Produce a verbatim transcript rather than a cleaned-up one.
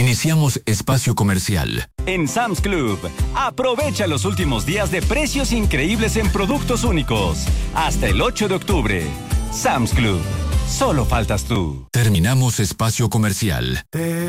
Iniciamos espacio comercial. En Sam's Club, aprovecha los últimos días de precios increíbles en productos únicos. Hasta el ocho de octubre. Sam's Club. Solo faltas tú. Terminamos espacio comercial.